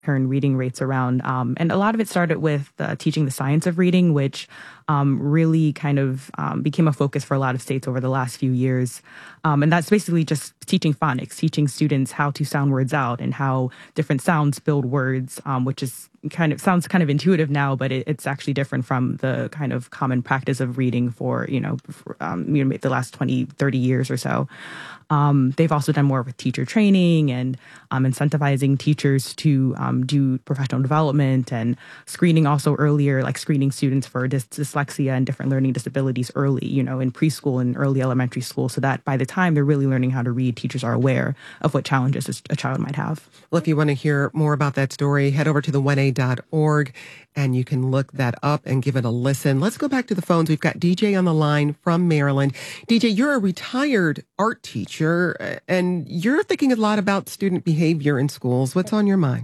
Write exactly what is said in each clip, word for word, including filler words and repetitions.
turn reading rates around. Um, and a lot of it started with uh, teaching the science of reading, which um, really kind of um, became a focus for a lot of states over the last few years. Um, and that's basically just teaching phonics, teaching students how to sound words out and how different sounds build words, um, which is kind of sounds kind of intuitive now, but it, it's actually different from the kind of common practice of reading for, you know, for, um, you know, the last twenty, thirty years or so. Um, they've also done more with teacher training and um, incentivizing teachers to um, do professional development and screening also earlier, like screening students for dys- dyslexia and different learning disabilities early, you know, in preschool and early elementary school, so that by the time they're really learning how to read, teachers are aware of what challenges a child might have. Well, if you want to hear more about that story, head over to the one a dot org and you can look that up and give it a listen. Let's go back to the phones. We've got D J on the line from Maryland. D J, you're a retired art teacher and you're thinking a lot about student behavior in schools. What's on your mind?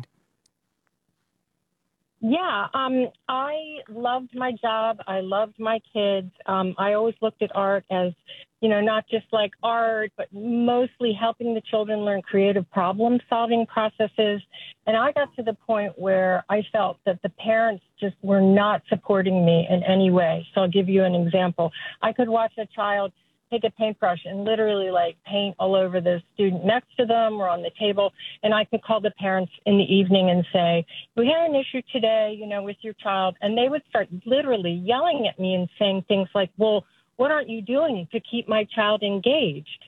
Yeah, um, I loved my job. I loved my kids. Um, I always looked at art as, you know, not just like art, but mostly helping the children learn creative problem-solving processes. And I got to the point where I felt that the parents just were not supporting me in any way. So I'll give you an example. I could watch a child take a paintbrush and literally like paint all over the student next to them or on the table. And I could call the parents in the evening and say, we had an issue today, you know, with your child. And they would start literally yelling at me and saying things like, well, what aren't you doing to keep my child engaged?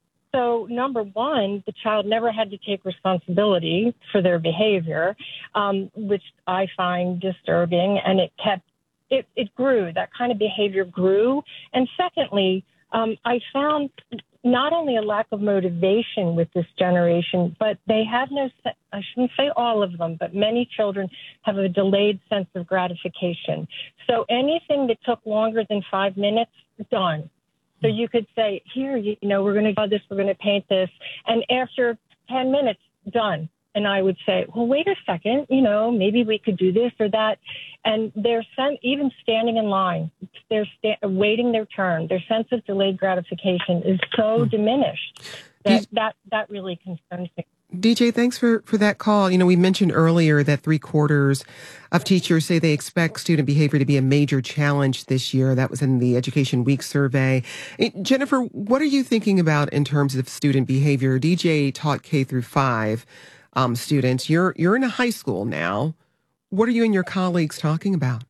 So number one, the child never had to take responsibility for their behavior, um, which I find disturbing. And it kept, it, it grew, that kind of behavior grew. And secondly, Um, I found not only a lack of motivation with this generation, but they have no, I shouldn't say all of them, but many children have a delayed sense of gratification. So anything that took longer than five minutes, done. So you could say, here, you know, we're going to do this, we're going to paint this. And after ten minutes, done. And I would say, well, wait a second, you know, maybe we could do this or that. And their sense, even standing in line, they're sta- waiting their turn. Their sense of delayed gratification is so diminished that that, that really concerns me. D J, thanks for, for that call. You know, we mentioned earlier that three quarters of teachers say they expect student behavior to be a major challenge this year. That was in the Education Week survey. Jennifer, what are you thinking about in terms of student behavior? D J taught K through five um, students. You're, you're in a high school now. What are you and your colleagues talking about?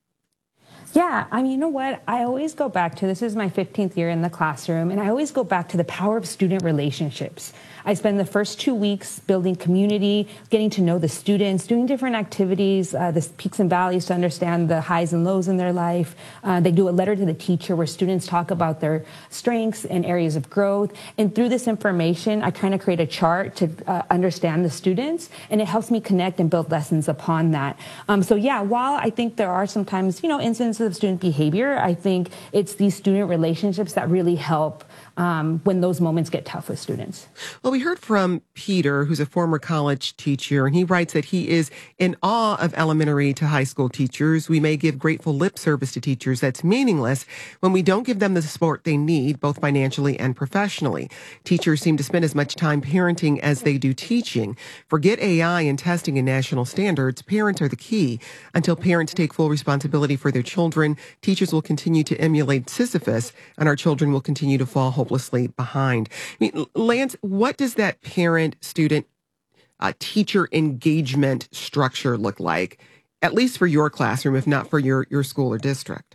Yeah, I mean, you know what? I always go back to, this is my fifteenth year in the classroom, and I always go back to the power of student relationships. I spend the first two weeks building community, getting to know the students, doing different activities, uh, the peaks and valleys to understand the highs and lows in their life. Uh, they do a letter to the teacher where students talk about their strengths and areas of growth. And through this information, I kind of create a chart to uh, understand the students, and it helps me connect and build lessons upon that. Um, so yeah, while I think there are sometimes, you know, instances of student behavior, I think it's these student relationships that really help um, when those moments get tough with students. Well, we heard from Peter, who's a former college teacher, and he writes that he is in awe of elementary to high school teachers. We may give grateful lip service to teachers that's meaningless when we don't give them the support they need, both financially and professionally. Teachers seem to spend as much time parenting as they do teaching. Forget A I and testing and national standards. Parents are the key. Until parents take full responsibility for their children, teachers will continue to emulate Sisyphus, and our children will continue to fall hopelessly behind. I mean, Lance, what does that parent-student uh, teacher engagement structure look like, at least for your classroom, if not for your, your school or district?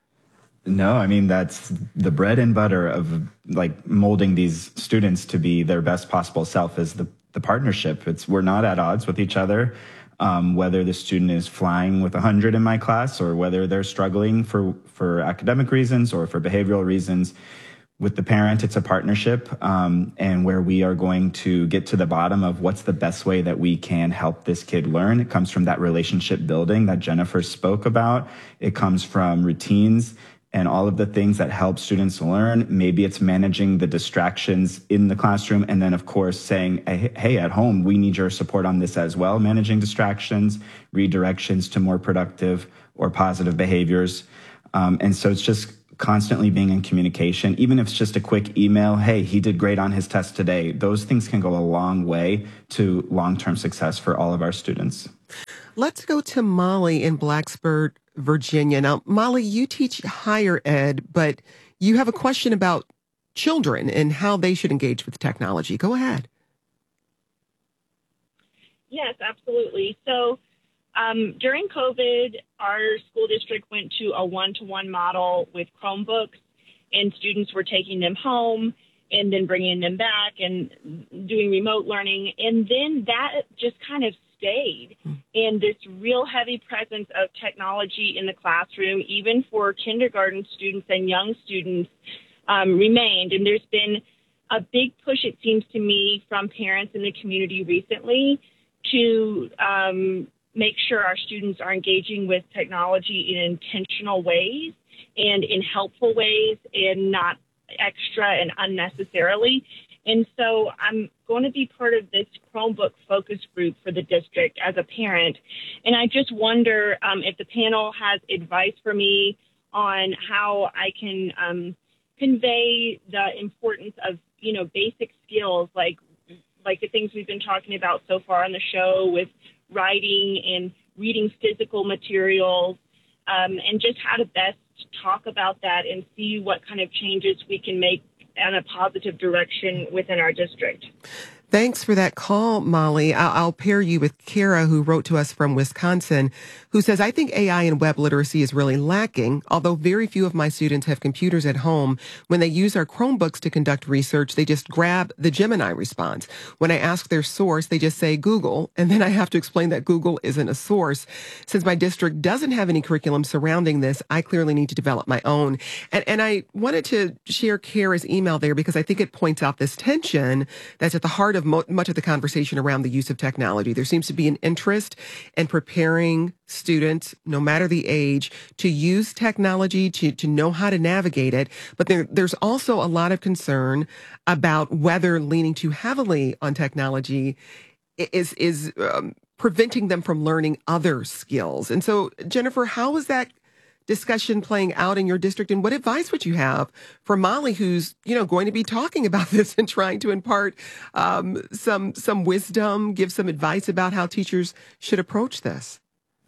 No, I mean, that's the bread and butter of like molding these students to be their best possible self is the, the partnership. It's we're not at odds with each other. Um, whether the student is flying with one hundred in my class or whether they're struggling for, for academic reasons or for behavioral reasons. With the parent, it's a partnership, um, and where we are going to get to the bottom of what's the best way that we can help this kid learn. It comes from that relationship building that Jennifer spoke about. It comes from routines and all of the things that help students learn. Maybe it's managing the distractions in the classroom, and then, of course, saying, hey, at home, we need your support on this as well. Managing distractions, redirections to more productive or positive behaviors. Um, and so it's just constantly being in communication, even if it's just a quick email, hey, he did great on his test today. Those things can go a long way to long-term success for all of our students. Let's go to Molly in Blacksburg, Virginia. Now, Molly, you teach higher ed, but you have a question about children and how they should engage with technology. Go ahead. Yes, absolutely. So um, during COVID, our school district went to a one-to-one model with Chromebooks, and students were taking them home and then bringing them back and doing remote learning. And then that just kind of stayed. And this real heavy presence of technology in the classroom, even for kindergarten students and young students, um, remained. And there's been a big push, it seems to me, from parents in the community recently to um, make sure our students are engaging with technology in intentional ways and in helpful ways and not extra and unnecessarily. And so I'm going to be part of this Chromebook focus group for the district as a parent. And I just wonder um, if the panel has advice for me on how I can um, convey the importance of, you know, basic skills like like the things we've been talking about so far on the show with writing and reading physical materials, um, and just how to best talk about that and see what kind of changes we can make in a positive direction within our district. Thanks for that call, Molly. I'll, I'll pair you with Kara, who wrote to us from Wisconsin, who says, I think A I and web literacy is really lacking. Although very few of my students have computers at home, when they use our Chromebooks to conduct research, they just grab the Gemini response. When I ask their source, they just say Google, and then I have to explain that Google isn't a source. Since my district doesn't have any curriculum surrounding this, I clearly need to develop my own. And, and I wanted to share Kara's email there because I think it points out this tension that's at the heart of mo- much of the conversation around the use of technology. There seems to be an interest in preparing students, no matter the age, to use technology, to, to know how to navigate it. But there, there's also a lot of concern about whether leaning too heavily on technology is, is um, preventing them from learning other skills. And so, Jennifer, how is that discussion playing out in your district, and what advice would you have for Molly, who's, you know, going to be talking about this and trying to impart um, some some wisdom, give some advice about how teachers should approach this?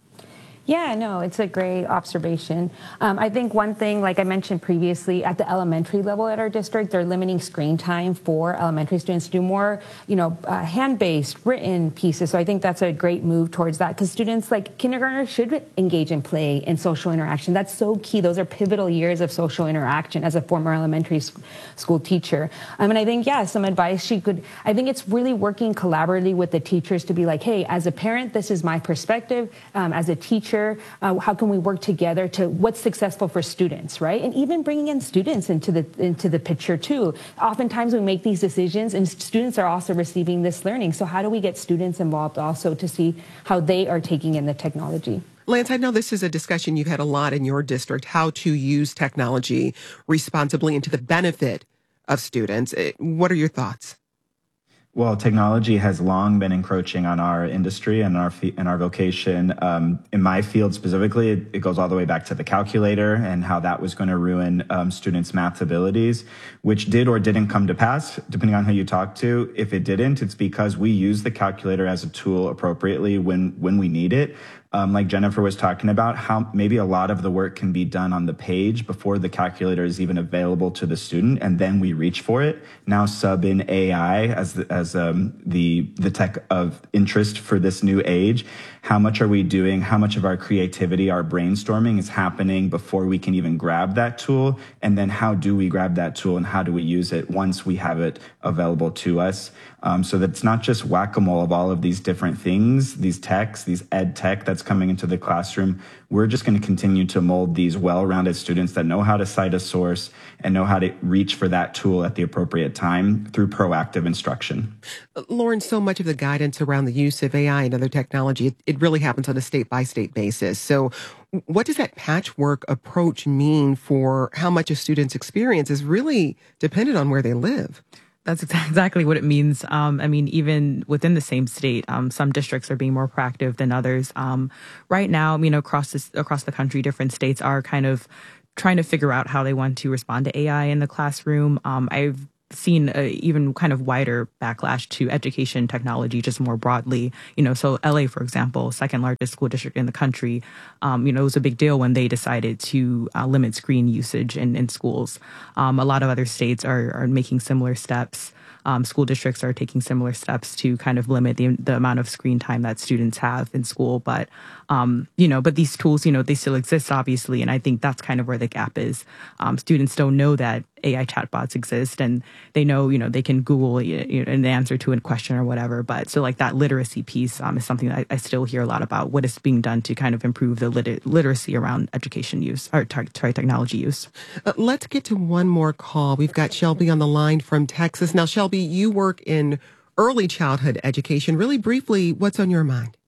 Yeah, no, it's a great observation. Um, I think one thing, like I mentioned previously, at the elementary level at our district, they're limiting screen time for elementary students to do more, you know, uh, hand-based, written pieces. So I think that's a great move towards that, because students like kindergartners should engage in play and social interaction. That's so key. Those are pivotal years of social interaction as a former elementary sc- school teacher. Um, and I think, yeah, some advice she could, I think it's really working collaboratively with the teachers to be like, hey, as a parent, this is my perspective. Um, as a teacher, Uh, how can we work together to what's successful for students, right? And even bringing in students into the into the picture too. Oftentimes we make these decisions and students are also receiving this learning. So how do we get students involved also to see how they are taking in the technology? Lance, I know this is a discussion you've had a lot in your district, how to use technology responsibly and to the benefit of students. What are your thoughts? Well, technology has long been encroaching on our industry and our and our vocation. Um, in my field specifically, it, it goes all the way back to the calculator and how that was going to ruin um, students' math abilities, which did or didn't come to pass, depending on who you talk to. If it didn't, it's because we use the calculator as a tool appropriately when when we need it. Um, like Jennifer was talking about, how maybe a lot of the work can be done on the page before the calculator is even available to the student, and then we reach for it. Now sub in A I as the, as um, the the tech of interest for this new age. How much are we doing? How much of our creativity, our brainstorming is happening before we can even grab that tool? And then how do we grab that tool and how do we use it once we have it available to us? Um, so that it's not just whack-a-mole of all of these different things, these techs, these ed tech that's coming into the classroom. We're just going to continue to mold these well-rounded students that know how to cite a source and know how to reach for that tool at the appropriate time through proactive instruction. Lauren, so much of the guidance around the use of A I and other technology, it, it really happens on a state-by-state basis. So what does that patchwork approach mean for how much a student's experience is really dependent on where they live? That's exactly what it means. Um, I mean, even within the same state, um, some districts are being more proactive than others. Um, right now, you know, across this, across the country, different states are kind of trying to figure out how they want to respond to A I in the classroom. Um, I've seen a even kind of wider backlash to education technology just more broadly. You know, so L A, for example, second largest school district in the country, um, you know, it was a big deal when they decided to uh, limit screen usage in, in schools. Um, a lot of other states are, are making similar steps. Um, school districts are taking similar steps to kind of limit the, the amount of screen time that students have in school. But, um, you know, but these tools, you know, they still exist, obviously. And I think that's kind of where the gap is. Um, students don't know that A I chatbots exist, and they know, you know, they can Google you know, an answer to a question or whatever. But so like that literacy piece um, is something that I, I still hear a lot about. What is being done to kind of improve the lit- literacy around education use or tar- sorry, technology use. Uh, let's get to one more call. We've got Shelby on the line from Texas. Now, Shelby, you work in early childhood education. Really briefly, what's on your mind?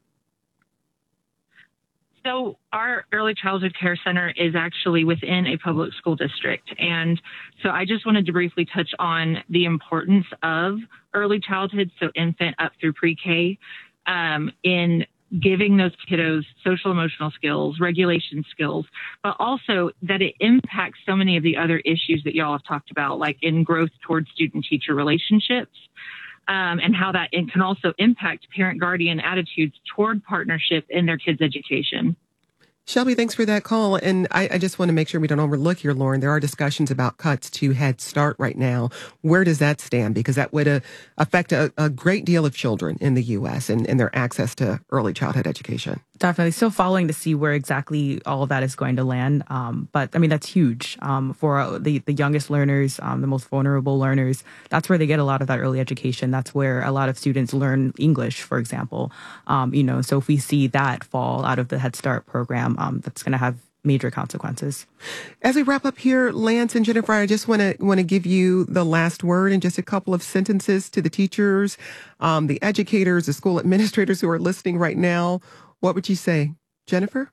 So our early childhood care center is actually within a public school district. And so I just wanted to briefly touch on the importance of early childhood, so infant up through pre-K, um, in giving those kiddos social emotional skills, regulation skills, but also that it impacts so many of the other issues that y'all have talked about, like in growth towards student-teacher relationships, um, and how that it can also impact parent-guardian attitudes toward partnership in their kids' education. Shelby, thanks for that call. And I, I just want to make sure we don't overlook here, Lauren. There are discussions about cuts to Head Start right now. Where does that stand? Because that would uh, affect a, a great deal of children in the U S and, and their access to early childhood education. Definitely. Still following to see where exactly all of that is going to land. Um, but I mean, that's huge um, for the, the youngest learners, um, the most vulnerable learners. That's where they get a lot of that early education. That's where a lot of students learn English, for example. Um, you know, so if we see that fall out of the Head Start program, um, that's going to have major consequences. As we wrap up here, Lance and Jennifer, I just want to want to give you the last word in just a couple of sentences to the teachers, um, the educators, the school administrators who are listening right now. What would you say, Jennifer?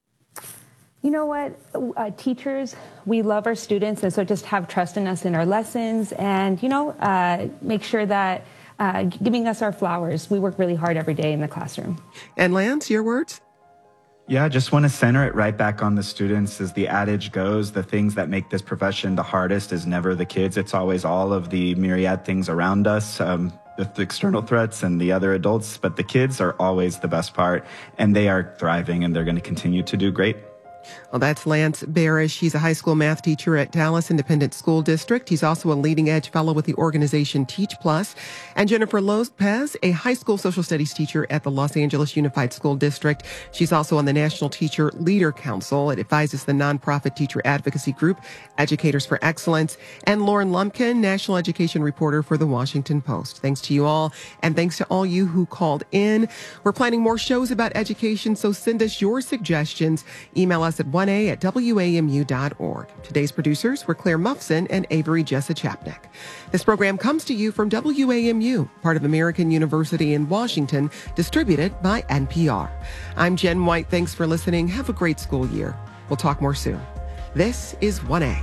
You know what, uh, teachers, we love our students, and so just have trust in us in our lessons, and, you know, uh, make sure that uh, giving us our flowers. We work really hard every day in the classroom. And Lance, your words? Yeah, I just want to center it right back on the students. As the adage goes, the things that make this profession the hardest is never the kids. It's always all of the myriad things around us. Um, the external threats and the other adults, but the kids are always the best part, and they are thriving, and they're going to continue to do great. Well, that's Lance Barish. He's a high school math teacher at Dallas Independent School District. He's also a leading edge fellow with the organization Teach Plus. And Jennifer Lopez, a high school social studies teacher at the Los Angeles Unified School District. She's also on the National Teacher Leader Council. It advises the nonprofit teacher advocacy group, Educators for Excellence. And Lauren Lumpkin, national education reporter for the Washington Post. Thanks to you all. And thanks to all you who called in. We're planning more shows about education, so send us your suggestions. Email us at one a at w a m u dot org. Today's producers were Claire Muffson and Avery Jessa Chapnick. This program comes to you from W A M U, part of American University in Washington, distributed by N P R. I'm Jen White. Thanks for listening. Have a great school year. We'll talk more soon. This is one A.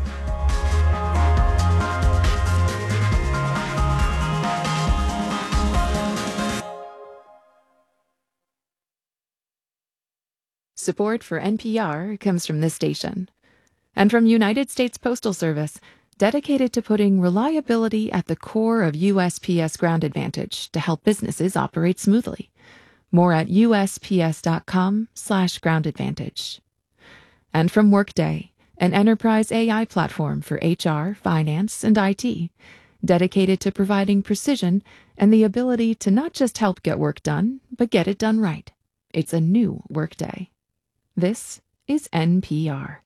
Support for N P R comes from this station and from United States Postal Service, dedicated to putting reliability at the core of U S P S Ground Advantage to help businesses operate smoothly. More at U S P S dot com slash ground advantage. And from Workday, an enterprise A I platform for H R, finance, and I T, dedicated to providing precision and the ability to not just help get work done, but get it done right. It's a new Workday. This is N P R.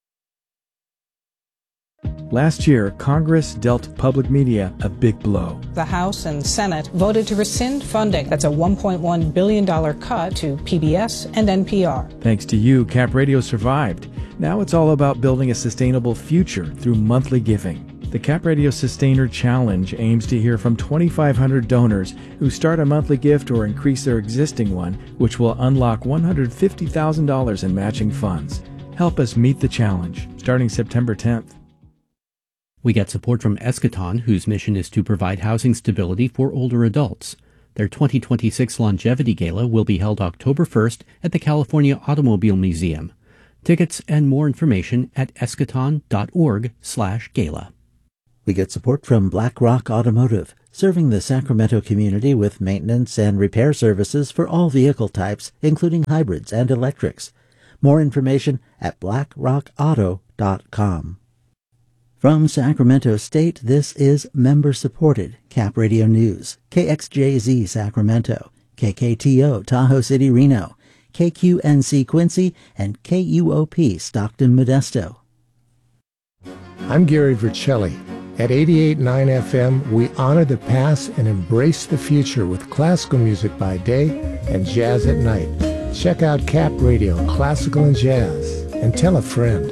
Last year, Congress dealt public media a big blow. The House and Senate voted to rescind funding. That's a one point one billion dollars cut to P B S and N P R. Thanks to you, Cap Radio survived. Now it's all about building a sustainable future through monthly giving. The Cap Radio Sustainer Challenge aims to hear from twenty-five hundred donors who start a monthly gift or increase their existing one, which will unlock one hundred fifty thousand dollars in matching funds. Help us meet the challenge, starting September tenth. We get support from Eschaton, whose mission is to provide housing stability for older adults. Their twenty twenty-six Longevity Gala will be held October first at the California Automobile Museum. Tickets and more information at eschaton dot org slash gala. We get support from Black Rock Automotive, serving the Sacramento community with maintenance and repair services for all vehicle types, including hybrids and electrics. More information at black rock auto dot com. From Sacramento State, this is member-supported Cap Radio News, K X J Z Sacramento, K K T O Tahoe City Reno, K Q N C Quincy, and K U O P Stockton Modesto. I'm Gary Vercelli. At eighty-eight point nine F M, we honor the past and embrace the future with classical music by day and jazz at night. Check out Cap Radio, Classical and Jazz, and tell a friend.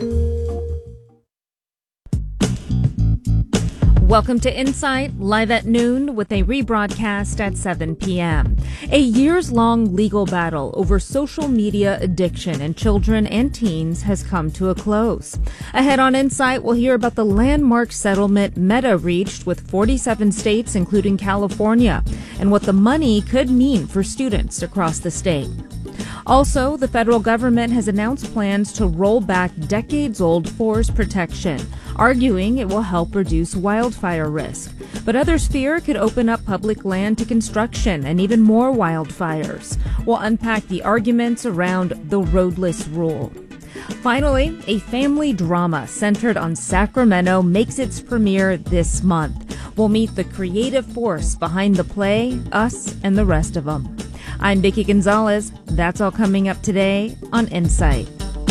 Welcome to Insight, live at noon with a rebroadcast at seven p.m. A years-long legal battle over social media addiction in children and teens has come to a close. Ahead on Insight, we'll hear about the landmark settlement Meta reached with forty-seven states, including California, and what the money could mean for students across the state. Also, the federal government has announced plans to roll back decades-old forest protection, arguing it will help reduce wildfire risk. But others fear it could open up public land to construction and even more wildfires. We'll unpack the arguments around the roadless rule. Finally, a family drama centered on Sacramento makes its premiere this month. We'll meet the creative force behind the play, Us and the Rest of Them. I'm Vicki Gonzalez. That's all coming up today on Insight.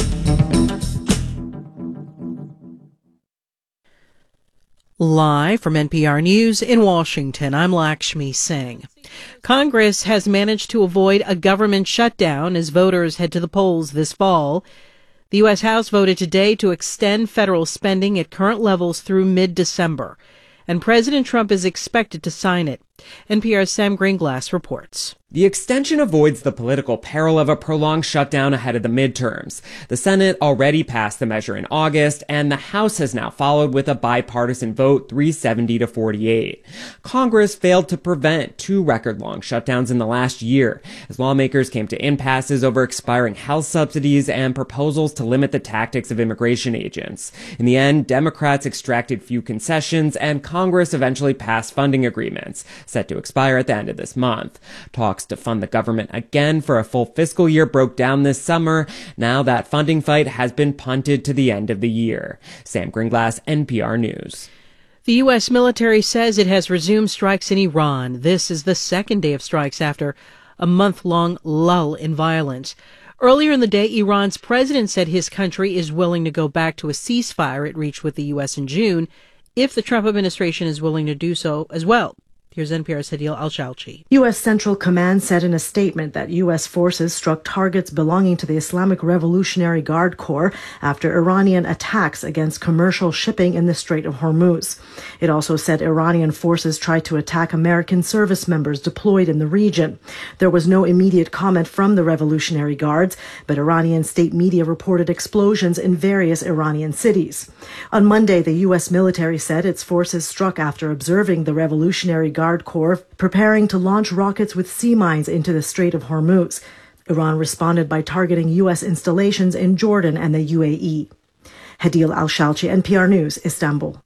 Live from N P R News in Washington, I'm Lakshmi Singh. Congress has managed to avoid a government shutdown as voters head to the polls this fall. The U S House voted today to extend federal spending at current levels through mid-December, and President Trump is expected to sign it. N P R's Sam Greenglass reports. The extension avoids the political peril of a prolonged shutdown ahead of the midterms. The Senate already passed the measure in August, and the House has now followed with a bipartisan vote, three seventy to forty-eight. Congress failed to prevent two record-long shutdowns in the last year, as lawmakers came to impasses over expiring health subsidies and proposals to limit the tactics of immigration agents. In the end, Democrats extracted few concessions, and Congress eventually passed funding agreements, set to expire at the end of this month. Talks to fund the government again for a full fiscal year broke down this summer. Now that funding fight has been punted to the end of the year. Sam Greenglass, N P R News. The U S military says it has resumed strikes in Iran. This is the second day of strikes after a month-long lull in violence. Earlier in the day, Iran's president said his country is willing to go back to a ceasefire it reached with the U S in June if the Trump administration is willing to do so as well. Here's N P R's Hadil Al-Shalchi. U S Central Command said in a statement that U S forces struck targets belonging to the Islamic Revolutionary Guard Corps after Iranian attacks against commercial shipping in the Strait of Hormuz. It also said Iranian forces tried to attack American service members deployed in the region. There was no immediate comment from the Revolutionary Guards, but Iranian state media reported explosions in various Iranian cities. On Monday, the U S military said its forces struck after observing the Revolutionary Guard Guard Corps preparing to launch rockets with sea mines into the Strait of Hormuz. Iran responded by targeting U S installations in Jordan and the U A E. Hadil Al-Shalchi, N P R News, Istanbul.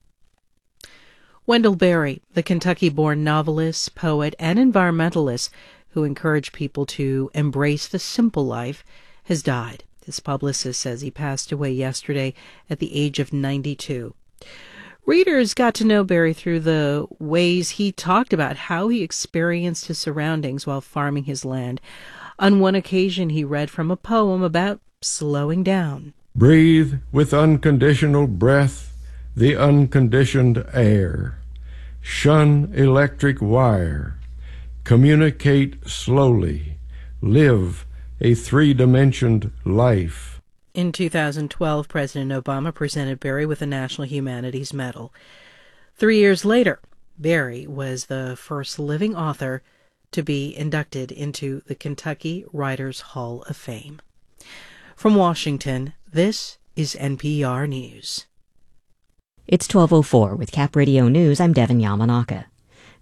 Wendell Berry, the Kentucky-born novelist, poet, and environmentalist who encouraged people to embrace the simple life, has died. His publicist says he passed away yesterday at the age of ninety-two. Readers got to know Berry through the ways he talked about how he experienced his surroundings while farming his land. On one occasion, he read from a poem about slowing down. Breathe with unconditional breath the unconditioned air. Shun electric wire. Communicate slowly. Live a three-dimensioned life. In two thousand twelve, President Obama presented Berry with the National Humanities Medal. Three years later, Berry was the first living author to be inducted into the Kentucky Writers Hall of Fame. From Washington, this is N P R News. It's twelve oh four with Cap Radio News. I'm Devin Yamanaka.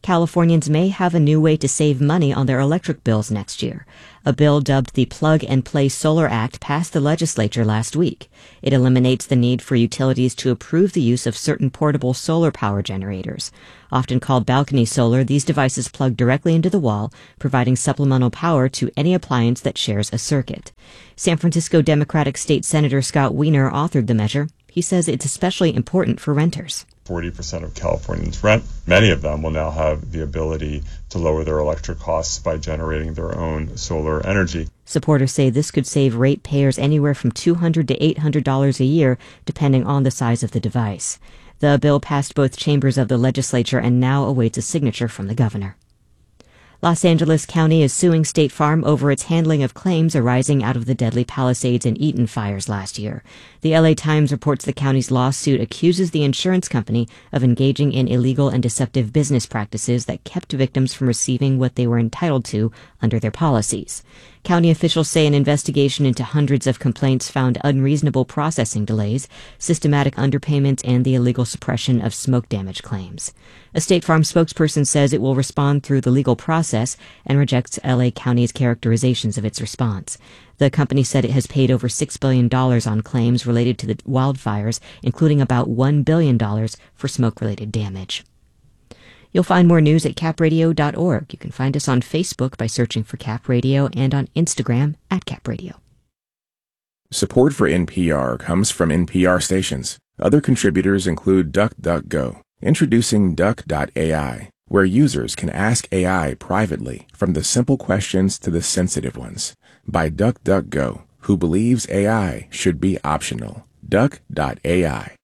Californians may have a new way to save money on their electric bills next year. A bill dubbed the Plug and Play Solar Act passed the legislature last week. It eliminates the need for utilities to approve the use of certain portable solar power generators. Often called balcony solar, these devices plug directly into the wall, providing supplemental power to any appliance that shares a circuit. San Francisco Democratic State Senator Scott Wiener authored the measure. He says it's especially important for renters. forty percent of Californians rent. Many of them will now have the ability to lower their electric costs by generating their own solar energy. Supporters say this could save ratepayers anywhere from two hundred dollars to eight hundred dollars a year, depending on the size of the device. The bill passed both chambers of the legislature and now awaits a signature from the governor. Los Angeles County is suing State Farm over its handling of claims arising out of the deadly Palisades and Eaton fires last year. The L A Times reports the county's lawsuit accuses the insurance company of engaging in illegal and deceptive business practices that kept victims from receiving what they were entitled to under their policies. County officials say an investigation into hundreds of complaints found unreasonable processing delays, systematic underpayments, and the illegal suppression of smoke damage claims. A State Farm spokesperson says it will respond through the legal process and rejects L A County's characterizations of its response. The company said it has paid over six billion dollars on claims related to the wildfires, including about one billion dollars for smoke-related damage. You'll find more news at cap radio dot org. You can find us on Facebook by searching for Cap Radio and on Instagram at Cap Radio. Support for N P R comes from N P R stations. Other contributors include DuckDuckGo. Introducing Duck dot A I, where users can ask A I privately, from the simple questions to the sensitive ones. By DuckDuckGo, who believes A I should be optional. Duck dot A I.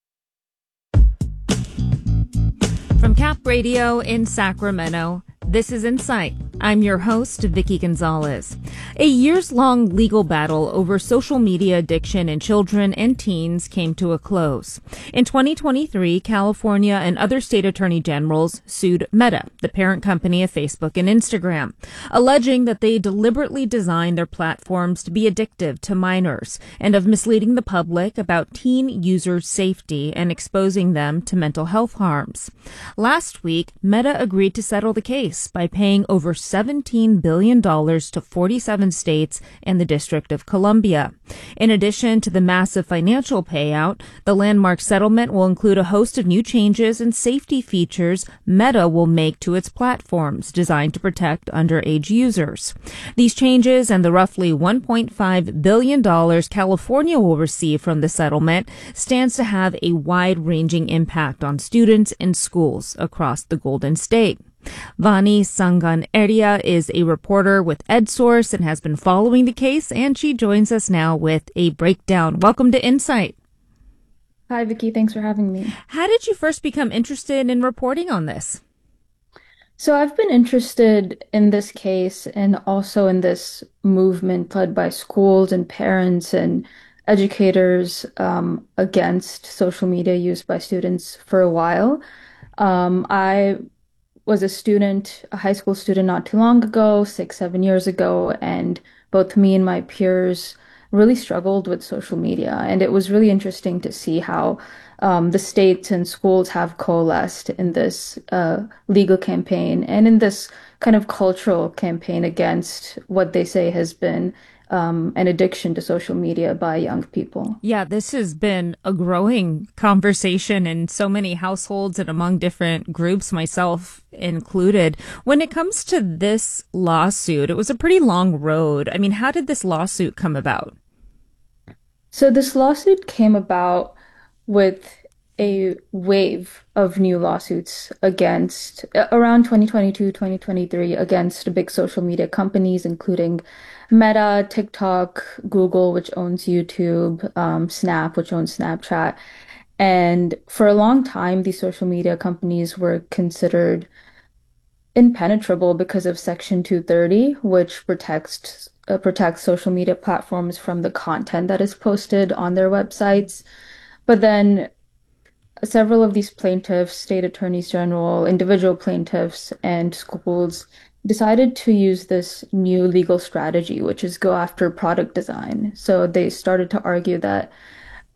From Cap Radio in Sacramento, this is Insight. I'm your host, Vicki Gonzalez. A years-long legal battle over social media addiction in children and teens came to a close. In twenty twenty-three, California and other state attorney generals sued Meta, the parent company of Facebook and Instagram, alleging that they deliberately designed their platforms to be addictive to minors and of misleading the public about teen users' safety and exposing them to mental health harms. Last week, Meta agreed to settle the case by paying over seventeen billion dollars to forty-seven states and the District of Columbia. In addition to the massive financial payout, the landmark settlement will include a host of new changes and safety features Meta will make to its platforms designed to protect underage users. These changes and the roughly one point five billion dollars California will receive from the settlement stands to have a wide-ranging impact on students in schools across the Golden State. Vani Sanganeria is a reporter with EdSource and has been following the case, and she joins us now with a breakdown. Welcome to Insight. Hi, Vicki. Thanks for having me. How did you first become interested in reporting on this? So I've been interested in this case and also in this movement led by schools and parents and educators um, against social media use by students for a while. Um, I was a student, a high school student not too long ago, six, seven years ago, and both me and my peers really struggled with social media. And it was really interesting to see how um, the states and schools have coalesced in this uh, legal campaign and in this kind of cultural campaign against what they say has been Um, an addiction to social media by young people. Yeah, this has been a growing conversation in so many households and among different groups, myself included. When it comes to this lawsuit, it was a pretty long road. I mean, how did this lawsuit come about? So this lawsuit came about with a wave of new lawsuits against, around twenty twenty-two, twenty twenty-three, against big social media companies, including Meta, TikTok, Google, which owns YouTube, um, Snap, which owns Snapchat. And for a long time, these social media companies were considered impenetrable because of Section two thirty, which protects uh, protects social media platforms from the content that is posted on their websites. But then several of these plaintiffs, state attorneys general, individual plaintiffs, and schools decided to use this new legal strategy, which is go after product design. So they started to argue that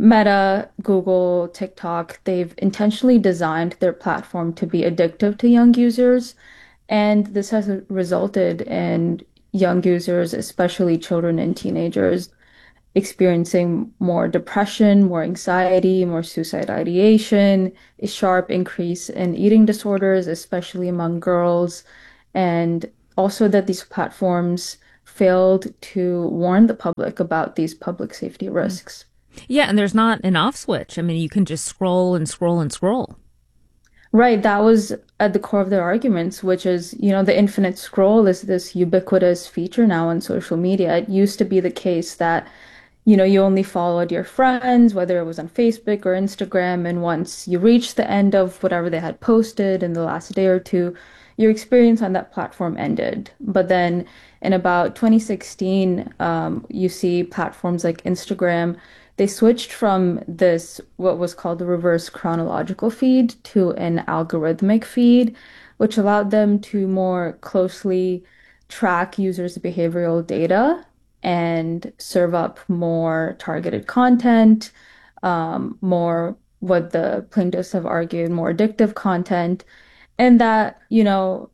Meta, Google, TikTok, they've intentionally designed their platform to be addictive to young users. And this has resulted in young users, especially children and teenagers, experiencing more depression, more anxiety, more suicide ideation, a sharp increase in eating disorders, especially among girls, and also that these platforms failed to warn the public about these public safety risks. Yeah, and there's not an off switch. I mean, you can just scroll and scroll and scroll. Right, that was at the core of their arguments, which is, you know, the infinite scroll is this ubiquitous feature now on social media. It used to be the case that, you know, you only followed your friends, whether it was on Facebook or Instagram, and once you reached the end of whatever they had posted in the last day or two, your experience on that platform ended. But then in about twenty sixteen, um, you see platforms like Instagram, they switched from this, what was called the reverse chronological feed, to an algorithmic feed, which allowed them to more closely track users' behavioral data and serve up more targeted content, um, more what the plaintiffs have argued, more addictive content. And that, you know,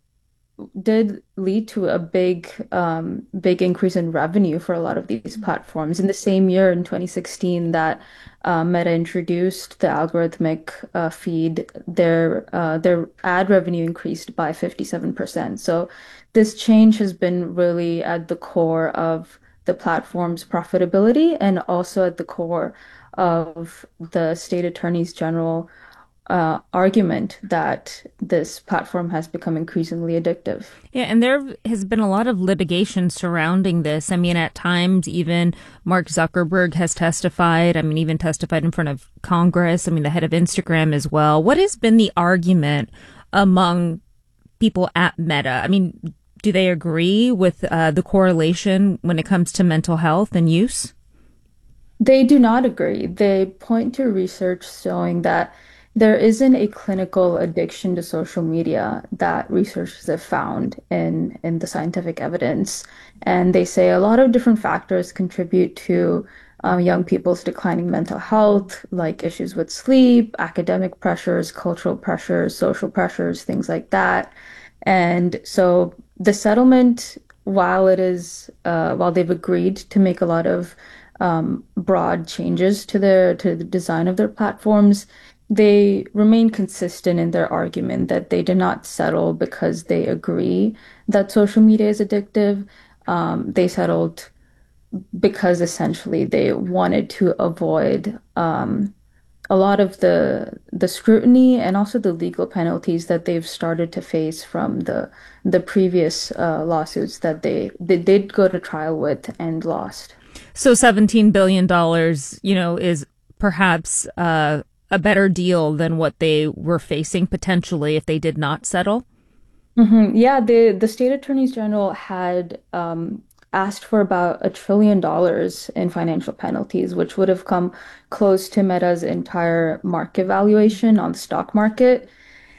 did lead to a big, um, big increase in revenue for a lot of these platforms. In the same year, in twenty sixteen, that uh, Meta introduced the algorithmic uh, feed, their uh, their ad revenue increased by fifty-seven percent. So this change has been really at the core of the platform's profitability and also at the core of the state attorneys general Uh, argument that this platform has become increasingly addictive. Yeah, and there has been a lot of litigation surrounding this. I mean, at times, even Mark Zuckerberg has testified. I mean, even testified in front of Congress. I mean, the head of Instagram as well. What has been the argument among people at Meta? I mean, do they agree with uh, the correlation when it comes to mental health and use? They do not agree. They point to research showing that there isn't a clinical addiction to social media that researchers have found in, in the scientific evidence. And they say a lot of different factors contribute to um, young people's declining mental health, like issues with sleep, academic pressures, cultural pressures, social pressures, things like that. And so the settlement, while it is, uh, while they've agreed to make a lot of um, broad changes to their to the design of their platforms, they remain consistent in their argument that they did not settle because they agree that social media is addictive. Um, they settled because essentially they wanted to avoid um, a lot of the the scrutiny and also the legal penalties that they've started to face from the the previous uh, lawsuits that they, they did go to trial with and lost. So seventeen billion dollars, you know, is perhaps uh, a better deal than what they were facing potentially if they did not settle? Mm-hmm. Yeah, the, the state attorneys general had um, asked for about a trillion dollars in financial penalties, which would have come close to Meta's entire market valuation on the stock market.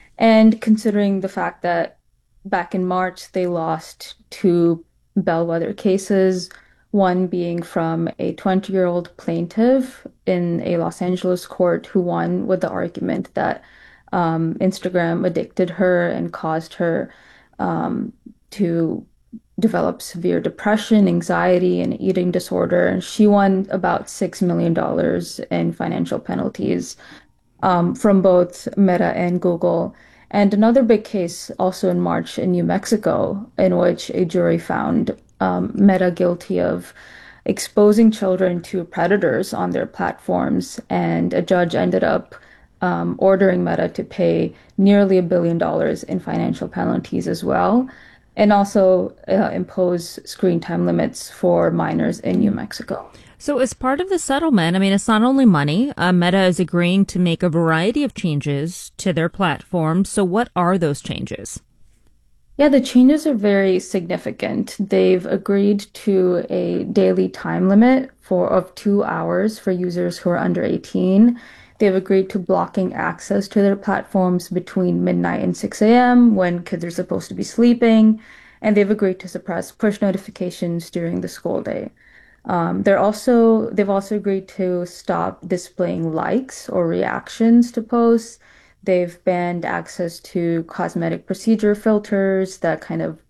And considering the fact that back in March, they lost two bellwether cases, one being from a twenty-year-old plaintiff in a Los Angeles court who won with the argument that um, Instagram addicted her and caused her um, to develop severe depression, anxiety, and eating disorder. And she won about six million dollars in financial penalties um, from both Meta and Google. And another big case also in March in New Mexico, in which a jury found um, Meta guilty of exposing children to predators on their platforms. And a judge ended up um, ordering Meta to pay nearly a billion dollars in financial penalties as well, and also uh, impose screen time limits for minors in New Mexico. So as part of the settlement, I mean, it's not only money. Uh, Meta is agreeing to make a variety of changes to their platform. So what are those changes? Yeah, the changes are very significant. They've agreed to a daily time limit for of two hours for users who are under eighteen. They've agreed to blocking access to their platforms between midnight and six a.m. when kids are supposed to be sleeping. And they've agreed to suppress push notifications during the school day. Um, they're also they've also agreed to stop displaying likes or reactions to posts. They've banned access to cosmetic procedure filters that kind of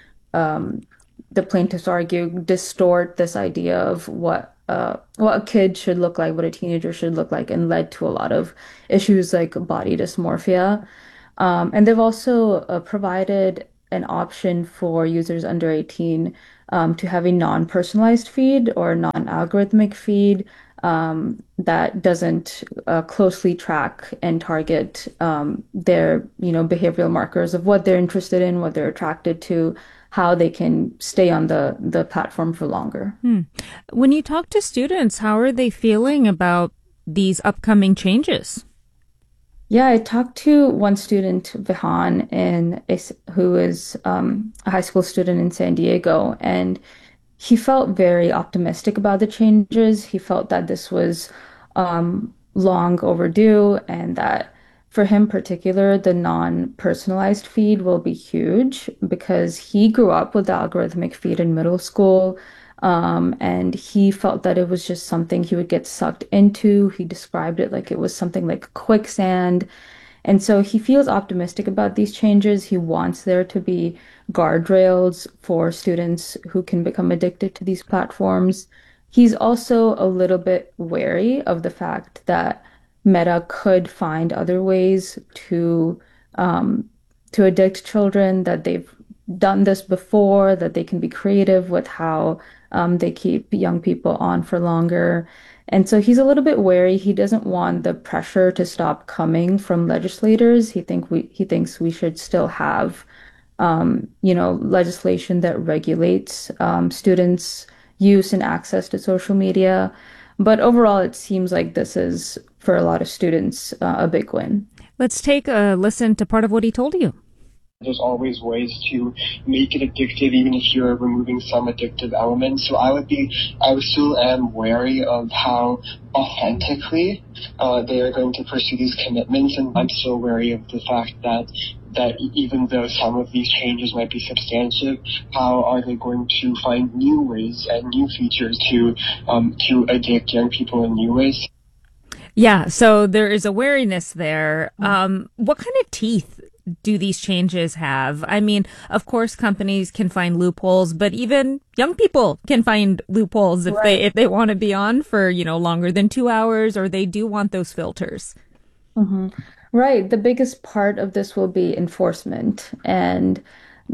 um, the plaintiffs argue distort this idea of what uh, what a kid should look like, what a teenager should look like, and led to a lot of issues like body dysmorphia. Um, and they've also uh, provided an option for users under eighteen um, to have a non-personalized feed or non-algorithmic feed um, that doesn't uh, closely track and target um, their, you know, behavioral markers of what they're interested in, what they're attracted to, how they can stay on the, the platform for longer. Hmm. When you talk to students, how are they feeling about these upcoming changes? Yeah, I talked to one student, Vihan, in a, who is um, a high school student in San Diego, and he felt very optimistic about the changes. He felt that this was um, long overdue, and that for him in particular, the non-personalized feed will be huge because he grew up with the algorithmic feed in middle school. Um, and he felt that it was just something he would get sucked into. He described it like it was something like quicksand. And so he feels optimistic about these changes. He wants there to be guardrails for students who can become addicted to these platforms. He's also a little bit wary of the fact that Meta could find other ways to um, to addict children, that they've done this before, that they can be creative with how um, they keep young people on for longer. And so he's a little bit wary. He doesn't want the pressure to stop coming from legislators. He think we he thinks we should still have, um, you know, legislation that regulates um, students' use and access to social media. But overall, it seems like this is, for a lot of students, uh, a big win. Let's take a listen to part of what he told you. There's always ways to make it addictive, even if you're removing some addictive elements. So I would be, I still am wary of how authentically uh, they are going to pursue these commitments, and I'm still wary of the fact that that even though some of these changes might be substantive, how are they going to find new ways and new features to um, to addict young people in new ways? Yeah, so there is a wariness there. Um, what kind of teeth do these changes have? I mean, of course, companies can find loopholes, but even young people can find loopholes if right. they if they want to be on for, you know, longer than two hours, or they do want those filters. Mm-hmm. Right. The biggest part of this will be enforcement. And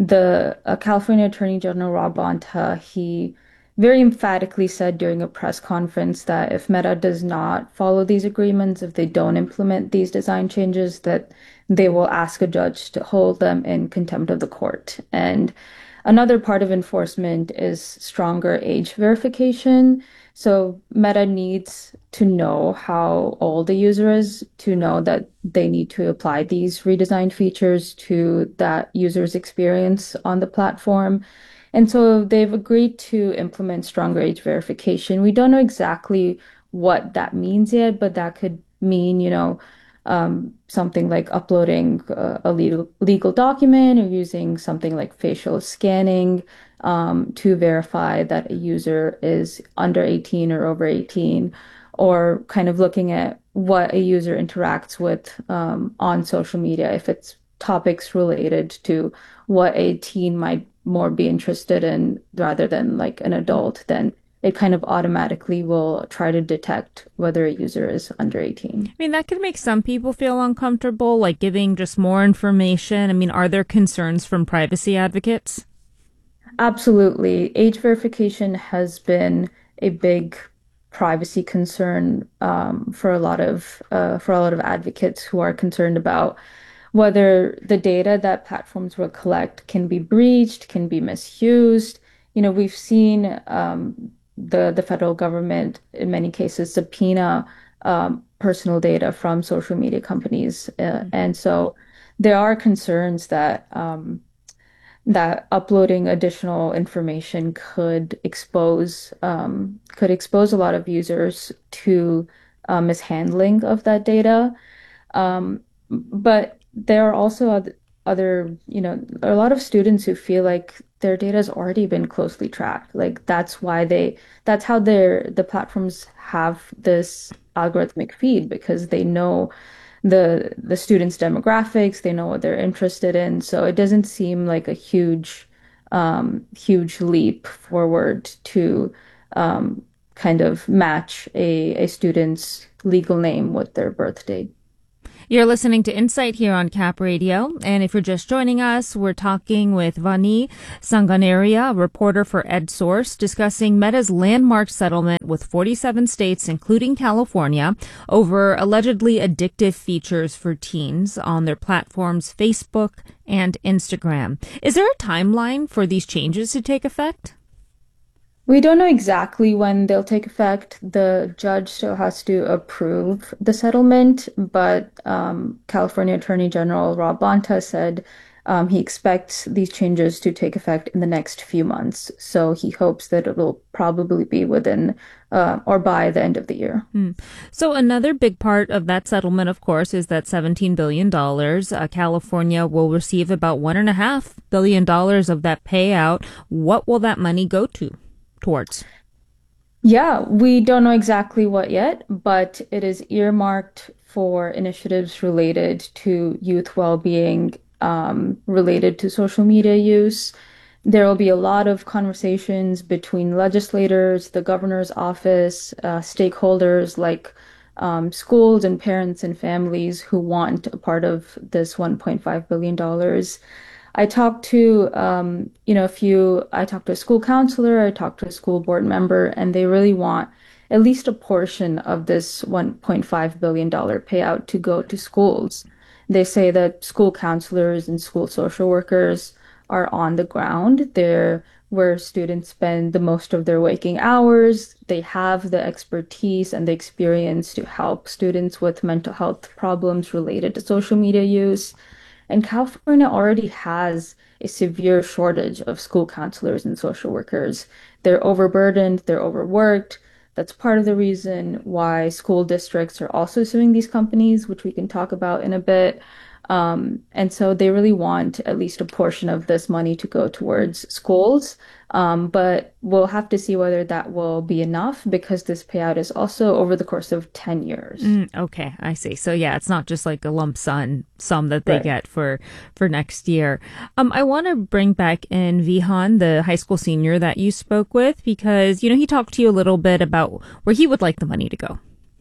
the uh, California Attorney General Rob Bonta, he very emphatically said during a press conference that if Meta does not follow these agreements, if they don't implement these design changes, that they will ask a judge to hold them in contempt of the court. And another part of enforcement is stronger age verification. So Meta needs to know how old the user is to know that they need to apply these redesigned features to that user's experience on the platform. And so they've agreed to implement stronger age verification. We don't know exactly what that means yet, but that could mean, you know, um, something like uploading uh, a legal, legal document, or using something like facial scanning um, to verify that a user is under eighteen or over eighteen, or kind of looking at what a user interacts with um, on social media, if it's topics related to what a teen might more be interested in rather than like an adult, then it kind of automatically will try to detect whether a user is under eighteen. I mean, that could make some people feel uncomfortable, like giving just more information. I mean, are there concerns from privacy advocates? Absolutely. Age verification has been a big privacy concern um, for a lot of uh, for a lot of advocates who are concerned about whether the data that platforms will collect can be breached, can be misused. You know, we've seen um, the the federal government in many cases subpoena um, personal data from social media companies, uh, mm-hmm. and so there are concerns that um, that uploading additional information could expose um, could expose a lot of users to uh, mishandling of that data, um, but there are also other, you know, a lot of students who feel like their data has already been closely tracked. Like that's why they, that's how their the platforms have this algorithmic feed, because they know the the students' demographics, they know what they're interested in. So it doesn't seem like a huge, um, huge leap forward to um, kind of match a, a student's legal name with their birth date. You're listening to Insight here on Cap Radio. And if you're just joining us, we're talking with Vani Sanganaria, a reporter for EdSource, discussing Meta's landmark settlement with forty-seven states, including California, over allegedly addictive features for teens on their platforms Facebook and Instagram. Is there a timeline for these changes to take effect? We don't know exactly when they'll take effect. The judge still has to approve the settlement, but um, California Attorney General Rob Bonta said um, he expects these changes to take effect in the next few months. So he hopes that it will probably be within uh, or by the end of the year. Hmm. So another big part of that settlement, of course, is that seventeen billion dollars. Uh, California will receive about one point five billion dollars of that payout. What will that money go to? Towards? Yeah, we don't know exactly what yet, but it is earmarked for initiatives related to youth well-being, um, related to social media use. There will be a lot of conversations between legislators, the governor's office, uh, stakeholders like um, schools and parents and families who want a part of this one point five billion dollars. I talked to, um, you know, a few, I talked to a school counselor, I talked to a school board member, and they really want at least a portion of this one point five billion dollars payout to go to schools. They say that school counselors and school social workers are on the ground. They're where students spend the most of their waking hours. They have the expertise and the experience to help students with mental health problems related to social media use. And California already has a severe shortage of school counselors and social workers. They're overburdened, they're overworked. That's part of the reason why school districts are also suing these companies, which we can talk about in a bit. Um, and so they really want at least a portion of this money to go towards schools. Um, but we'll have to see whether that will be enough, because this payout is also over the course of ten years. Mm, okay, I see. So yeah, it's not just like a lump sum sum that they Right. get for for next year. Um, I want to bring back in Vihan, the high school senior that you spoke with, because you know he talked to you a little bit about where he would like the money to go.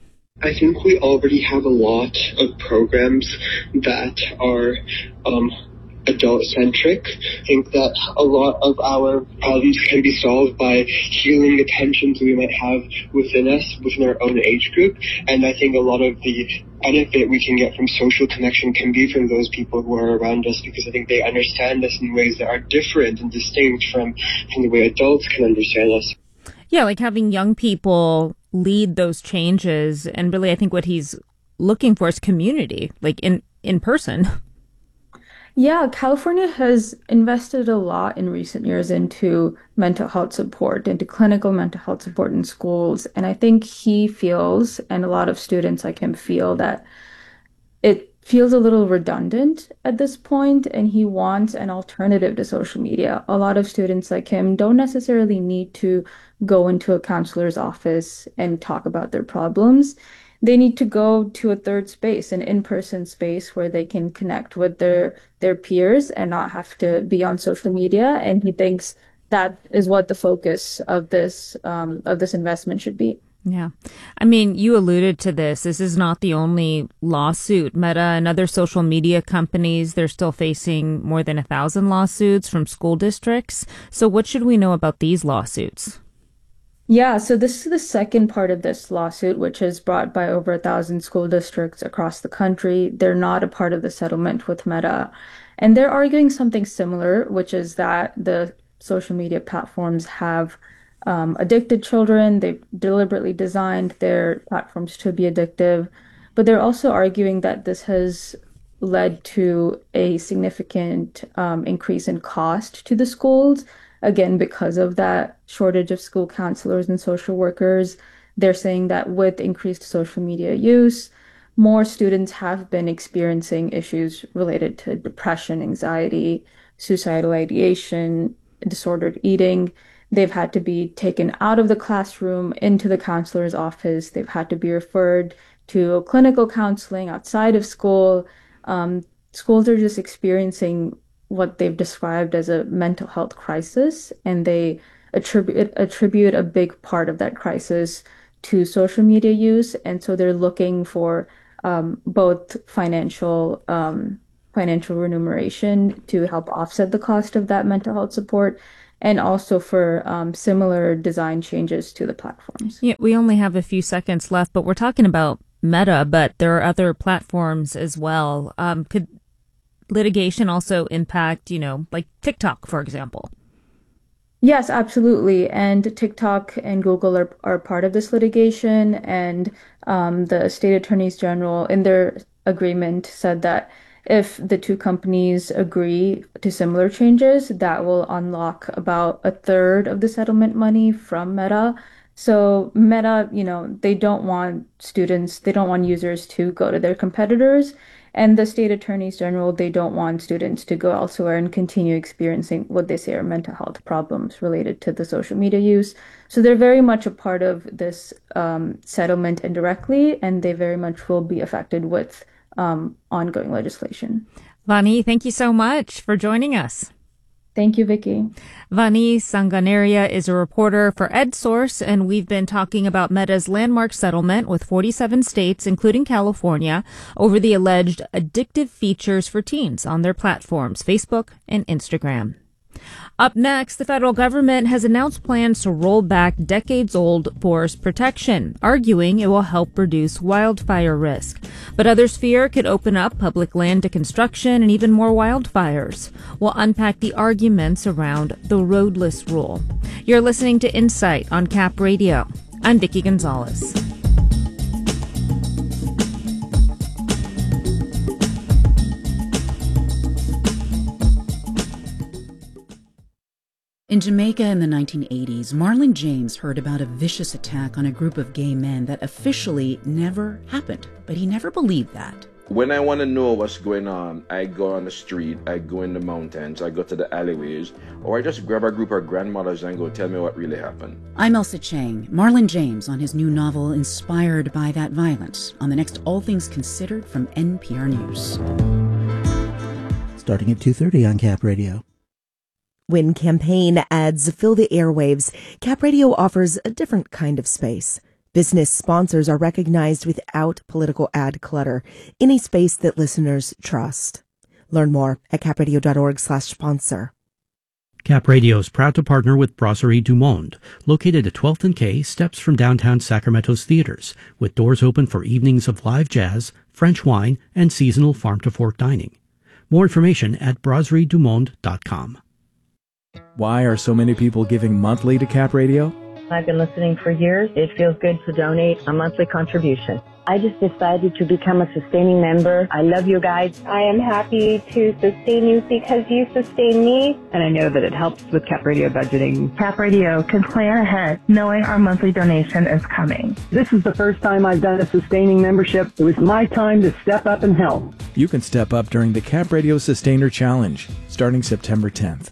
I think we already have a lot of programs that are um, adult-centric. I think that a lot of our problems can be solved by healing the tensions we might have within us, within our own age group. And I think a lot of the benefit we can get from social connection can be from those people who are around us, because I think they understand us in ways that are different and distinct from, from the way adults can understand us. Yeah, like having young people lead those changes. And really, I think what he's looking for is community, like in, in person. Yeah, California has invested a lot in recent years into mental health support, into clinical mental health support in schools. And I think he feels, and a lot of students like him feel, that it feels a little redundant at this point, and he wants an alternative to social media. A lot of students like him don't necessarily need to go into a counselor's office and talk about their problems. They need to go to a third space, an in-person space where they can connect with their their peers and not have to be on social media. And he thinks that is what the focus of this um, of this investment should be. Yeah. I mean, you alluded to this. This is not the only lawsuit. Meta and other social media companies, they're still facing more than a thousand lawsuits from school districts. So what should we know about these lawsuits? Yeah, so this is the second part of this lawsuit, which is brought by over a thousand school districts across the country. They're not a part of the settlement with Meta. And they're arguing something similar, which is that the social media platforms have um, addicted children. They've deliberately designed their platforms to be addictive. But they're also arguing that this has led to a significant um, increase in cost to the schools. Again, because of that shortage of school counselors and social workers. They're saying that with increased social media use, more students have been experiencing issues related to depression, anxiety, suicidal ideation, disordered eating. They've had to be taken out of the classroom into the counselor's office. They've had to be referred to clinical counseling outside of school. Um, schools are just experiencing what they've described as a mental health crisis, and they attribute attribute a big part of that crisis to social media use. And so they're looking for um, both financial um, financial remuneration to help offset the cost of that mental health support, and also for um, similar design changes to the platforms. Yeah, we only have a few seconds left, but we're talking about Meta, but there are other platforms as well. Um, could litigation also impact, you know, like TikTok, for example? Yes, absolutely. And TikTok and Google are, are part of this litigation. And um, the state attorneys general, in their agreement, said that if the two companies agree to similar changes, that will unlock about a third of the settlement money from Meta. So Meta, you know, they don't want students, they don't want users to go to their competitors. And the state attorneys general, they don't want students to go elsewhere and continue experiencing what they say are mental health problems related to the social media use. So they're very much a part of this um, settlement indirectly, and they very much will be affected with um, ongoing legislation. Vani, thank you so much for joining us. Thank you, Vicky. Vani Sanganaria is a reporter for EdSource, and we've been talking about Meta's landmark settlement with forty-seven states, including California, over the alleged addictive features for teens on their platforms, Facebook and Instagram. Up next, the federal government has announced plans to roll back decades-old forest protection, arguing it will help reduce wildfire risk. But others fear it could open up public land to construction and even more wildfires. We'll unpack the arguments around the roadless rule. You're listening to Insight on Cap Radio. I'm Vicky Gonzalez. In Jamaica in the nineteen eighties, Marlon James heard about a vicious attack on a group of gay men that officially never happened, but he never believed that. When I want to know what's going on, I go on the street, I go in the mountains, I go to the alleyways, or I just grab a group of grandmothers and go tell me what really happened. I'm Elsa Chang. Marlon James on his new novel inspired by that violence on the next All Things Considered from N P R News. Starting at two thirty on Cap Radio. When campaign ads fill the airwaves, Cap Radio offers a different kind of space. Business sponsors are recognized without political ad clutter in a space that listeners trust. Learn more at capradio.org slash sponsor. Cap Radio is proud to partner with Brasserie du Monde, located at twelfth and K, steps from downtown Sacramento's theaters, with doors open for evenings of live jazz, French wine, and seasonal farm-to-fork dining. More information at brasserie du monde dot com. Why are so many people giving monthly to Cap Radio? I've been listening for years. It feels good to donate a monthly contribution. I just decided to become a sustaining member. I love you guys. I am happy to sustain you because you sustain me. And I know that it helps with Cap Radio budgeting. Cap Radio can plan ahead knowing our monthly donation is coming. This is the first time I've done a sustaining membership. It was my time to step up and help. You can step up during the Cap Radio Sustainer Challenge, starting September tenth.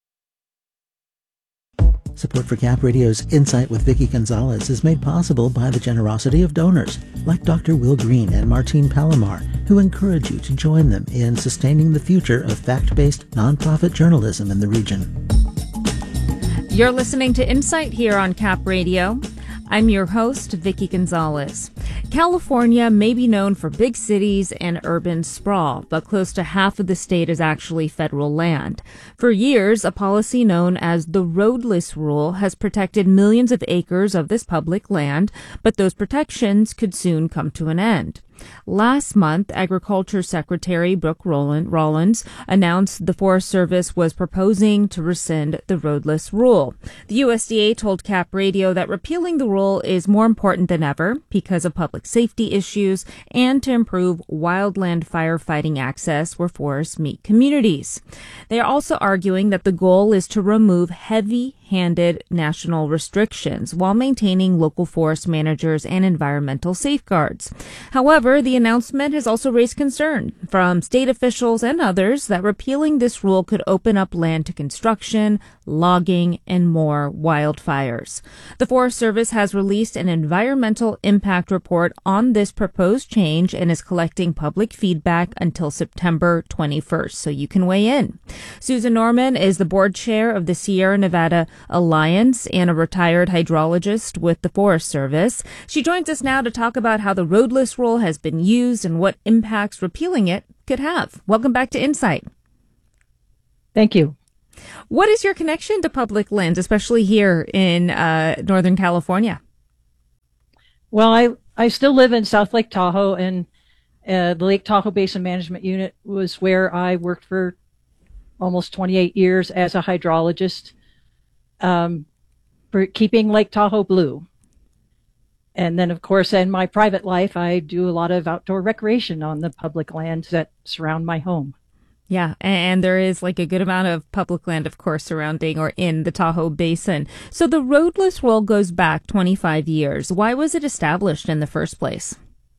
Support for Cap Radio's Insight with Vicky Gonzalez is made possible by the generosity of donors like Doctor Will Green and Martine Palomar, who encourage you to join them in sustaining the future of fact-based nonprofit journalism in the region. You're listening to Insight here on Cap Radio. I'm your host, Vicky Gonzalez. California may be known for big cities and urban sprawl, but close to half of the state is actually federal land. For years, a policy known as the roadless rule has protected millions of acres of this public land, but those protections could soon come to an end. Last month, Agriculture Secretary Brooke Rollins announced the Forest Service was proposing to rescind the roadless rule. The U S D A told Cap Radio that repealing the rule is more important than ever because of public safety issues and to improve wildland firefighting access where forests meet communities. They are also arguing that the goal is to remove heavy-handed national restrictions while maintaining local forest managers and environmental safeguards. However, However, the announcement has also raised concern from state officials and others that repealing this rule could open up land to construction, logging, and more wildfires. The Forest Service has released an environmental impact report on this proposed change and is collecting public feedback until September twenty-first, so you can weigh in. Susan Norman is the board chair of the Sierra Nevada Alliance and a retired hydrologist with the Forest Service. She joins us now to talk about how the roadless rule has been used and what impacts repealing it could have. Welcome back to Insight. Thank you. What is your connection to public lands, especially here in uh, Northern California? Well, I, I still live in South Lake Tahoe, and uh, the Lake Tahoe Basin Management Unit was where I worked for almost twenty-eight years as a hydrologist, um, for keeping Lake Tahoe blue. And then, of course, in my private life, I do a lot of outdoor recreation on the public lands that surround my home. Yeah, and there is like a good amount of public land, of course, surrounding or in the Tahoe Basin. So the roadless rule goes back twenty-five years. Why was it established in the first place?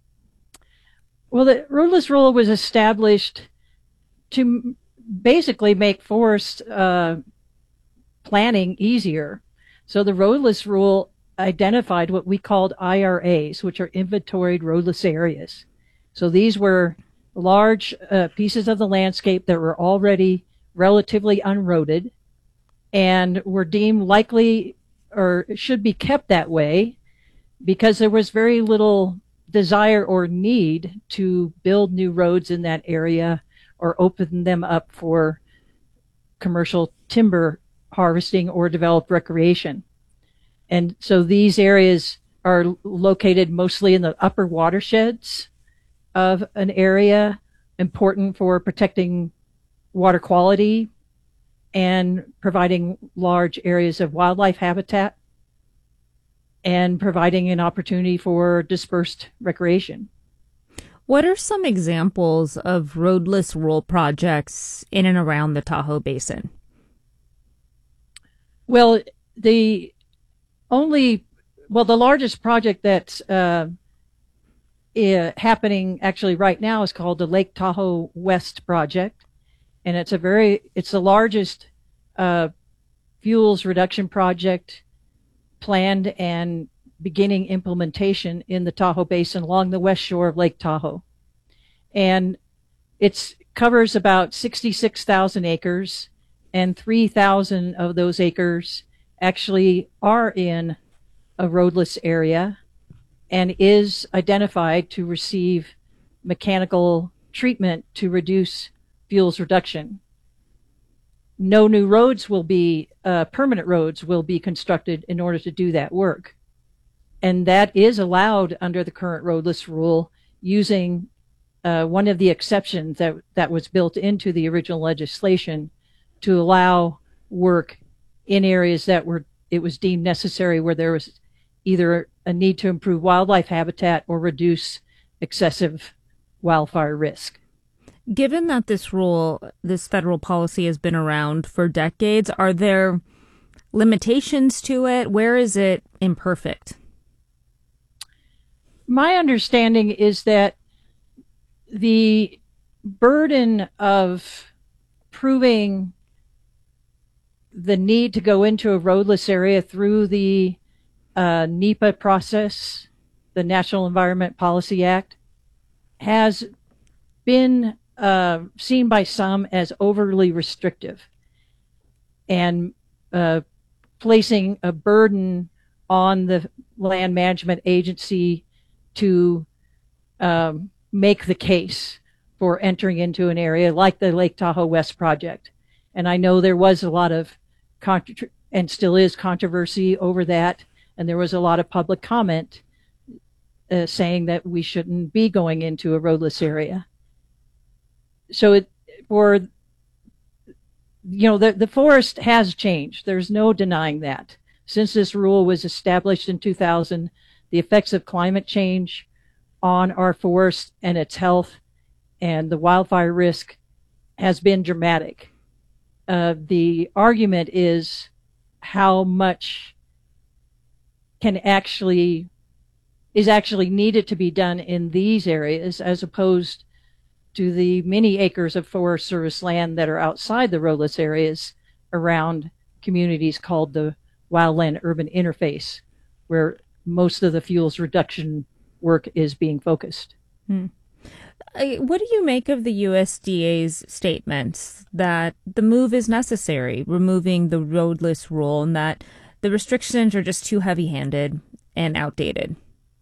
Well, the roadless rule was established to basically make forest uh, planning easier. So the roadless rule identified what we called I R As, which are inventoried roadless areas. So these were large uh, pieces of the landscape that were already relatively unroaded and were deemed likely or should be kept that way because there was very little desire or need to build new roads in that area or open them up for commercial timber harvesting or developed recreation. And so these areas are located mostly in the upper watersheds of an area, important for protecting water quality and providing large areas of wildlife habitat and providing an opportunity for dispersed recreation. What are some examples of roadless rural projects in and around the Tahoe Basin? Well, the only, well, the largest project that's uh, uh, happening actually right now is called the Lake Tahoe West Project. And it's a very, it's the largest uh, fuels reduction project planned and beginning implementation in the Tahoe Basin along the west shore of Lake Tahoe. And it covers about sixty-six thousand acres, and three thousand of those acres actually are in a roadless area and is identified to receive mechanical treatment to reduce fuels reduction. No new roads will be, uh, permanent roads will be constructed in order to do that work. And that is allowed under the current roadless rule using uh, one of the exceptions that, that was built into the original legislation to allow work in areas that were, it was deemed necessary where there was either a need to improve wildlife habitat or reduce excessive wildfire risk. Given that this rule, this federal policy has been around for decades, are there limitations to it? Where is it imperfect? My understanding is that the burden of proving the need to go into a roadless area through the uh, NEPA process, the National Environment Policy Act, has been uh, seen by some as overly restrictive and uh, placing a burden on the land management agency to um, make the case for entering into an area like the Lake Tahoe West project. And I know there was a lot of, contr- and still is, controversy over that. And there was a lot of public comment uh, saying that we shouldn't be going into a roadless area. So it, for, you know, the, the forest has changed. There's no denying that. Since this rule was established in two thousand, the effects of climate change on our forest and its health and the wildfire risk has been dramatic. Uh, the argument is how much can actually is actually needed to be done in these areas as opposed to the many acres of Forest Service land that are outside the roadless areas around communities called the wildland urban interface, where most of the fuels reduction work is being focused. Hmm. What do you make of the U S D A's statements that the move is necessary, removing the roadless rule, and that the restrictions are just too heavy-handed and outdated?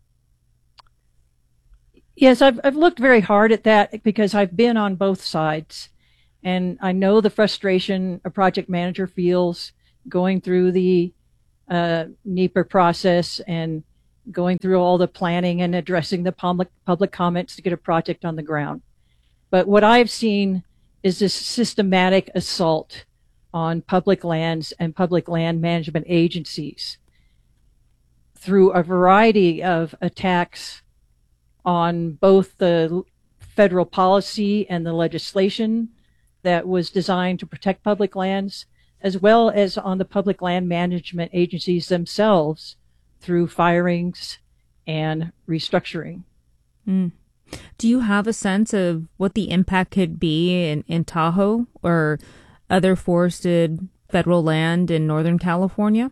Yes, I've I've looked very hard at that because I've been on both sides, and I know the frustration a project manager feels going through the uh, NEPA process and going through all the planning and addressing the public public comments to get a project on the ground. But what I've seen is this systematic assault on public lands and public land management agencies through a variety of attacks on both the federal policy and the legislation that was designed to protect public lands, as well as on the public land management agencies themselves through firings and restructuring. Mm. Do you have a sense of what the impact could be in, in Tahoe or other forested federal land in Northern California?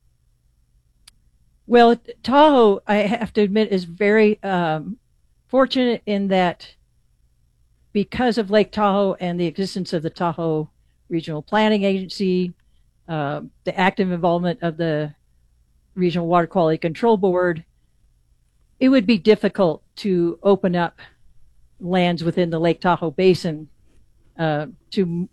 Well, Tahoe, I have to admit, is very um, fortunate in that because of Lake Tahoe and the existence of the Tahoe Regional Planning Agency, uh, the active involvement of the Regional Water Quality Control Board, it would be difficult to open up lands within the Lake Tahoe Basin uh, to m-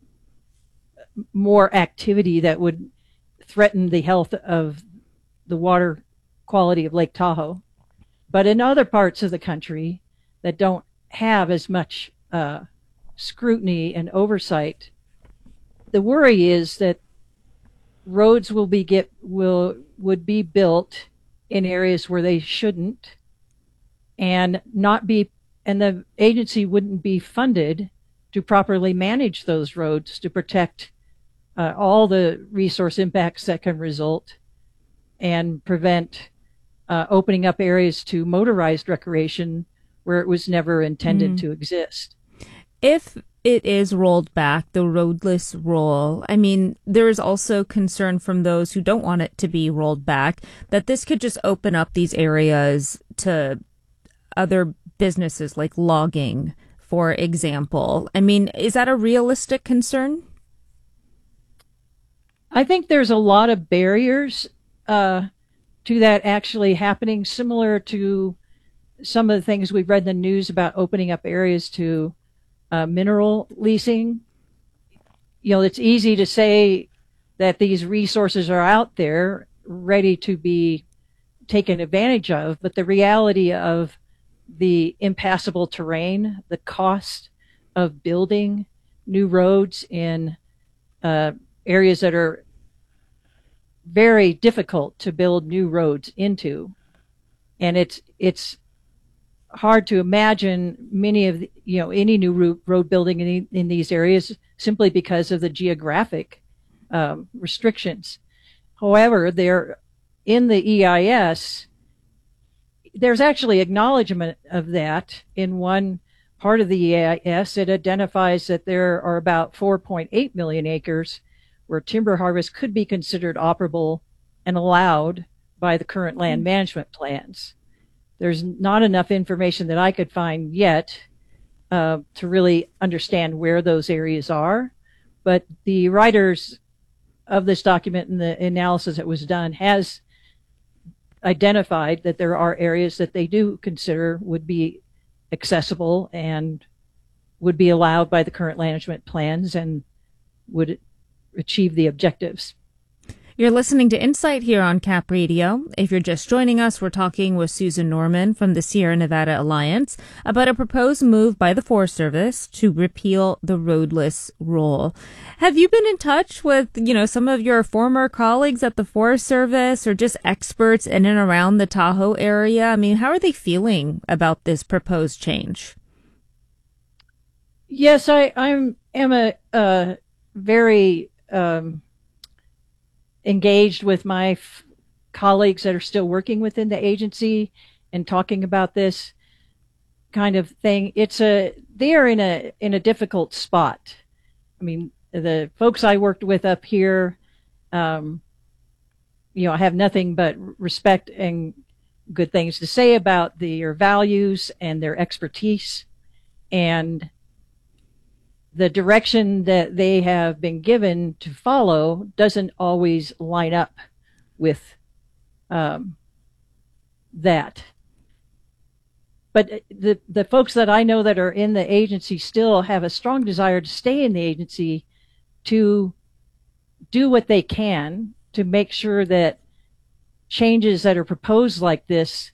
more activity that would threaten the health of the water quality of Lake Tahoe. But in other parts of the country that don't have as much uh, scrutiny and oversight, the worry is that roads will be get will would be built in areas where they shouldn't, and not be, and the agency wouldn't be funded to properly manage those roads to protect uh, all the resource impacts that can result and prevent uh, opening up areas to motorized recreation where it was never intended mm. to exist. If it is rolled back, the roadless rule, I mean, there is also concern from those who don't want it to be rolled back that this could just open up these areas to other businesses like logging, for example. I mean, is that a realistic concern? I think there's a lot of barriers uh, to that actually happening, similar to some of the things we've read in the news about opening up areas to uh, mineral leasing. You know, it's easy to say that these resources are out there ready to be taken advantage of, but the reality of the impassable terrain, the cost of building new roads in uh, areas that are very difficult to build new roads into, and it's it's hard to imagine many of the, you know any new road building in, in these areas simply because of the geographic um, restrictions. However, there in the E I S, there's actually acknowledgement of that in one part of the E I S. It identifies that there are about four point eight million acres where timber harvest could be considered operable and allowed by the current land management plans. There's not enough information that I could find yet uh, to really understand where those areas are, but the writers of this document and the analysis that was done has identified that there are areas that they do consider would be accessible and would be allowed by the current management plans and would achieve the objectives. You're listening to Insight here on Cap Radio. If you're just joining us, we're talking with Susan Norman from the Sierra Nevada Alliance about a proposed move by the Forest Service to repeal the roadless rule. Have you been in touch with, you know, some of your former colleagues at the Forest Service or just experts in and around the Tahoe area? I mean, how are they feeling about this proposed change? Yes, I I'm, am a uh, very um, engaged with my f- colleagues that are still working within the agency and talking about this kind of thing. It's a, they're in a, in a difficult spot. I mean, the folks I worked with up here, um, you know, I have nothing but respect and good things to say about their values and their expertise, and the direction that they have been given to follow doesn't always line up with um, that. But the the folks that I know that are in the agency still have a strong desire to stay in the agency, to do what they can to make sure that changes that are proposed like this